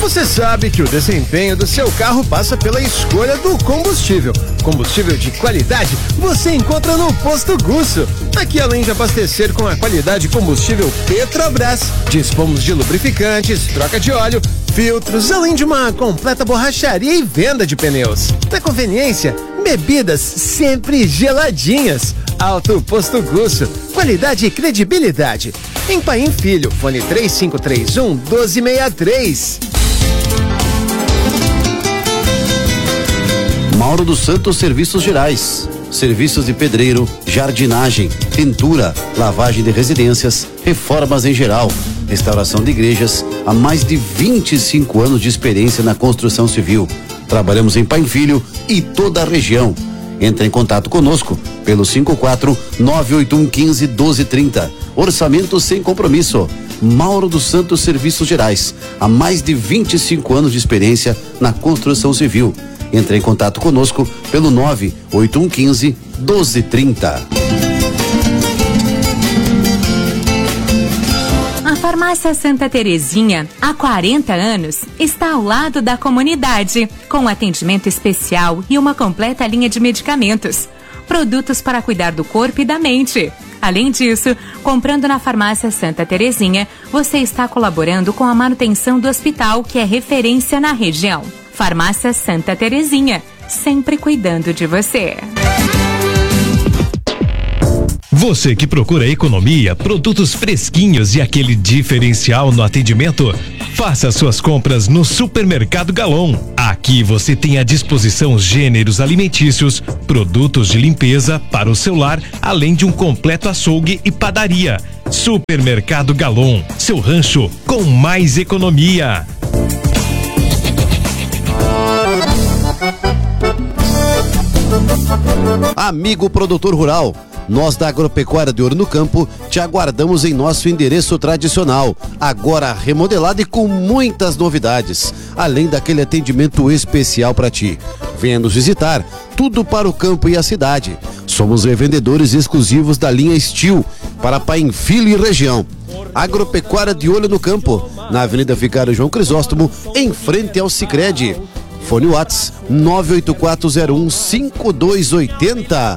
Você sabe que o desempenho do seu carro passa pela escolha do combustível. Combustível de qualidade você encontra no Posto Gusso. Aqui, além de abastecer com a qualidade combustível Petrobras, dispomos de lubrificantes, troca de óleo, filtros, além de uma completa borracharia e venda de pneus. Na conveniência, bebidas sempre geladinhas. Alto Posto Gusso, qualidade e credibilidade. Em Paim Filho, fone 3531-1263. Mauro dos Santos Serviços Gerais. Serviços de pedreiro, jardinagem, pintura, lavagem de residências, reformas em geral, restauração de igrejas, há mais de 25 anos de experiência na construção civil. Trabalhamos em Paim Filho e toda a região. Entre em contato conosco pelo 54-98115-1230. Orçamento sem compromisso. Mauro dos Santos Serviços Gerais. Há mais de 25 anos de experiência na construção civil. Entre em contato conosco pelo 98115-1230. A Farmácia Santa Terezinha, há 40 anos, está ao lado da comunidade, com atendimento especial e uma completa linha de medicamentos. Produtos para cuidar do corpo e da mente. Além disso, comprando na Farmácia Santa Terezinha, você está colaborando com a manutenção do hospital, que é referência na região. Farmácia Santa Terezinha, sempre cuidando de você. Você que procura economia, produtos fresquinhos e aquele diferencial no atendimento, faça suas compras no Supermercado Galon. Aqui você tem à disposição gêneros alimentícios, produtos de limpeza para o seu lar, além de um completo açougue e padaria. Supermercado Galon, seu rancho com mais economia. Amigo produtor rural, nós da Agropecuária de Ouro no Campo te aguardamos em nosso endereço tradicional, agora remodelado e com muitas novidades, além daquele atendimento especial para ti. Venha nos visitar, tudo para o campo e a cidade. Somos revendedores exclusivos da linha Steel para Paim Filho e região. Agropecuária de Olho no Campo, na Avenida Vicário João Crisóstomo, em frente ao Sicredi. Fone Whats 984015280.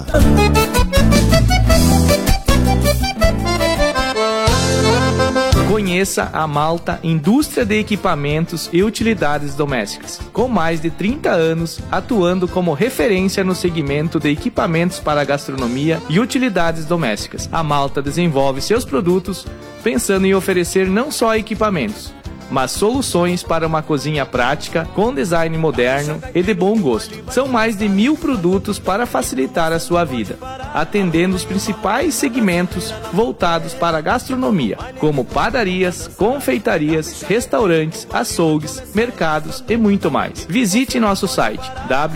Conheça a Malta Indústria de Equipamentos e Utilidades Domésticas, com mais de 30 anos atuando como referência no segmento de equipamentos para gastronomia e utilidades domésticas. A Malta desenvolve seus produtos pensando em oferecer não só equipamentos, mas soluções para uma cozinha prática, com design moderno e de bom gosto. São mais de 1000 produtos para facilitar a sua vida, atendendo os principais segmentos voltados para a gastronomia, como padarias, confeitarias, restaurantes, açougues, mercados e muito mais. Visite nosso site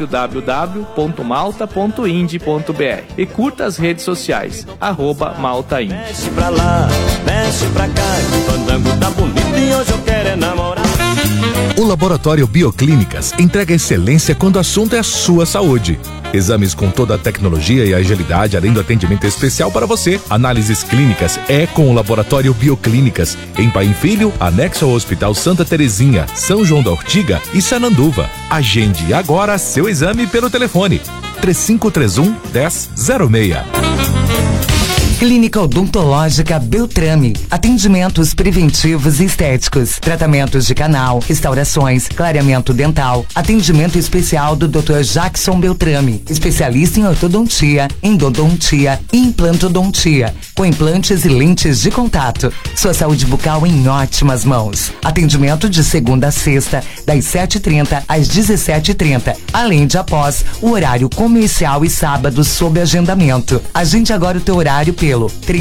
www.malta.ind.br e curta as redes sociais @maltaindy. Mexe pra lá, mexe pra cá, o fandango tá bonito e hoje eu quero é namorar. O Laboratório Bioclínicas entrega excelência quando o assunto é a sua saúde. Exames com toda a tecnologia e agilidade, além do atendimento especial para você. Análises clínicas é com o Laboratório Bioclínicas, em Paim Filho, anexo ao Hospital Santa Terezinha, São João da Ortiga e Sananduva. Agende agora seu exame pelo telefone 3531-1006. Clínica Odontológica Beltrame. Atendimentos preventivos e estéticos. Tratamentos de canal, restaurações, clareamento dental. Atendimento especial do Dr. Jackson Beltrame. Especialista em ortodontia, endodontia e implantodontia. Com implantes e lentes de contato. Sua saúde bucal em ótimas mãos. Atendimento de segunda a sexta, das 7h30 às 17h30. Além de após o horário comercial e sábado sob agendamento. Agende agora o teu horário pelo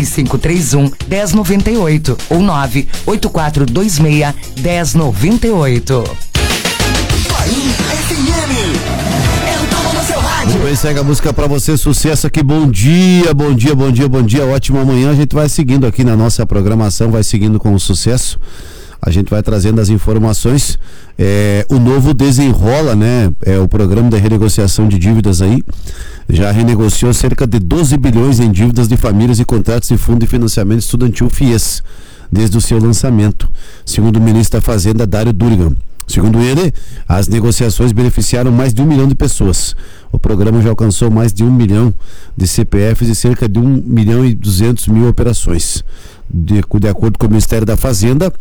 3531-1098 ou 98426-1098. Muito bem, segue a música pra você, sucesso aqui, bom dia, bom dia, bom dia, bom dia, ótima manhã. A gente vai seguindo aqui na nossa programação, vai seguindo com o sucesso. A gente vai trazendo as informações. O novo Desenrola, né? O programa de renegociação de dívidas aí. Já renegociou cerca de 12 bilhões em dívidas de famílias e contratos de Fundo de Financiamento Estudantil FIES, desde o seu lançamento, segundo o ministro da Fazenda, Dário Durigan. Segundo ele, as negociações beneficiaram mais de 1 milhão de pessoas. O programa já alcançou mais de 1 milhão de CPFs e cerca de 1 milhão e 200 mil operações. De acordo com o Ministério da Fazenda,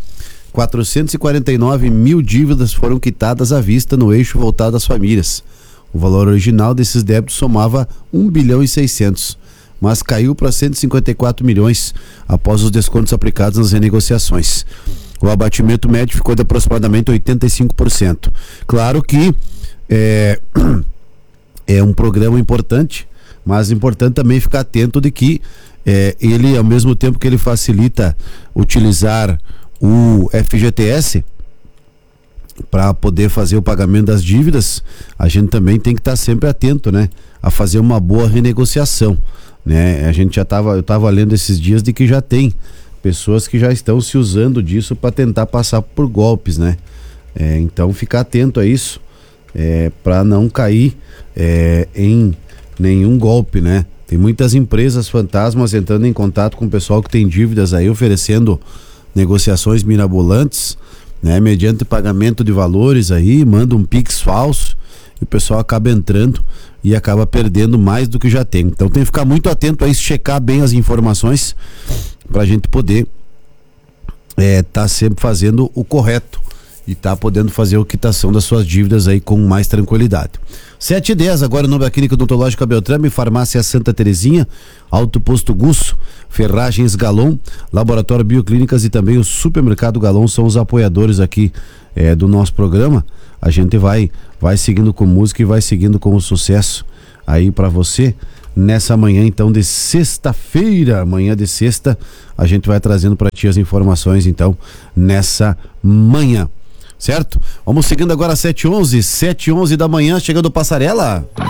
449 mil dívidas foram quitadas à vista no eixo voltado às famílias. O valor original desses débitos somava 1 bilhão e 600, mas caiu para 154 milhões após os descontos aplicados nas renegociações. O abatimento médio ficou de aproximadamente 85%. Claro que é um programa importante, mas importante também ficar atento de que ele, ao mesmo tempo que ele facilita utilizar o FGTS para poder fazer o pagamento das dívidas, a gente também tem que estar sempre atento, né, a fazer uma boa renegociação, né? Eu estava lendo esses dias de que já tem pessoas que já estão se usando disso para tentar passar por golpes, né? Então ficar atento a isso, para não cair em nenhum golpe, né? Tem muitas empresas fantasmas entrando em contato com o pessoal que tem dívidas aí, oferecendo negociações mirabolantes, né? Mediante pagamento de valores aí, manda um Pix falso e o pessoal acaba entrando e acaba perdendo mais do que já tem. Então tem que ficar muito atento a isso, checar bem as informações para a gente poder tá sempre fazendo o correto e tá podendo fazer a quitação das suas dívidas aí com mais tranquilidade. 7h10, agora o nome da Clínica Odontológica Beltrame, Farmácia Santa Terezinha, Alto Posto Gusso, Ferragens Galon, Laboratório Bioclínicas e também o Supermercado Galon são os apoiadores aqui do nosso programa. A gente vai seguindo com música e vai seguindo com o sucesso aí para você. Nessa manhã então de sexta-feira, manhã de sexta, a gente vai trazendo para ti as informações então nessa manhã, certo? Vamos seguindo agora às 7h11 da manhã, chegando Passarela.